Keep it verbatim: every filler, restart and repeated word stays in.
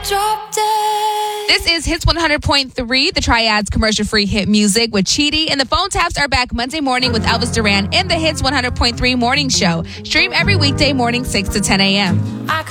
Drop dead. This is Hits one hundred point three, the Triad's commercial-free hit music with Chidi. And the phone taps are back Monday morning with Elvis Duran in the Hits one hundred point three morning show. Stream every weekday morning, six to ten a.m.